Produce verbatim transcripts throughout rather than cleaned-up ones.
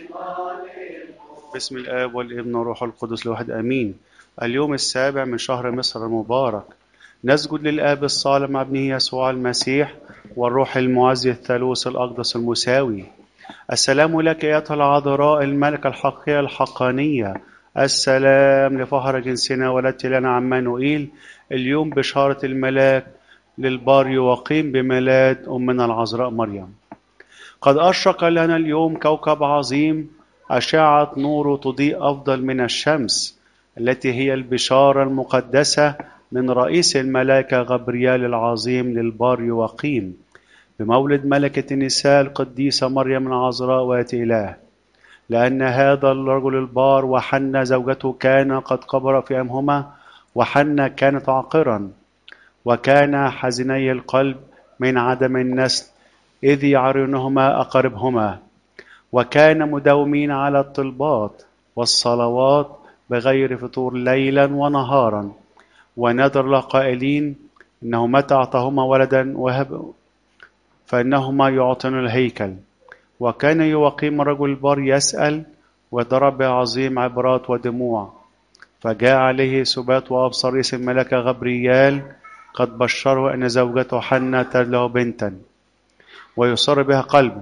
باسم الآب والابن والروح القدس الواحد آمين. اليوم السابع من شهر مصر المبارك، نسجد للآب الصالح مع ابنه يسوع المسيح والروح المعزي الثالوث الأقدس المساوي. السلام لك أيتها العذراء الملكة الحقيقية الحقانية، السلام لفخر جنسنا ولدت لنا عمانوئيل. اليوم بشارة الملاك للبار يقيم بميلاد أمنا العذراء مريم. قد أشرق لنا اليوم كوكب عظيم، أشعة نوره تضيء أفضل من الشمس، التي هي البشارة المقدسة من رئيس الملائكة غبريال العظيم للبار يقيم بمولد ملكة النساء القديسة مريم العذراء وآية إله. لأن هذا الرجل البار وحنة زوجته كان قد كبر في أمهما، وحنة كانت عاقرا، وكان حزني القلب من عدم النسل إذ يعرنهما أقاربهما، وكان مداومين على الطلبات والصلوات بغير فطور ليلا ونهارا، ونذر له قائلين إنه متى أعطاهما ولدا وهب فإنهما يعطون الهيكل. وكان يقيم رجل البار يسأل وضرب عظيم عبرات ودموع، فجاء عليه سبات وأبصر رئيس الملائكة غبريال قد بشره أن زوجته حنة تلد له بنتا ويصر بها قلبه.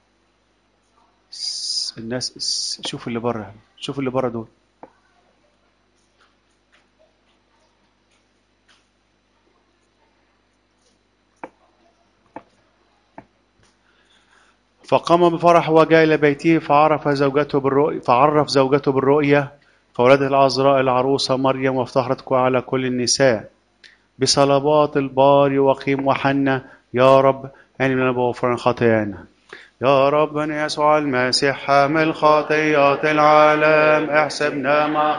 الناس شوف اللي بره، شوف اللي بره دول. فقام بفرح وجاء إلى بيته فعرف زوجته بالرؤية فعرف زوجته بالرؤية، فولدت العذراء العروسة مريم وافتخرت على كل النساء بصلوات البار وقيم وحنة. يا رب يعني من غفران خطايانا. يا ربنا يسوع المسيح حامل خطيات العالم احسبنا مع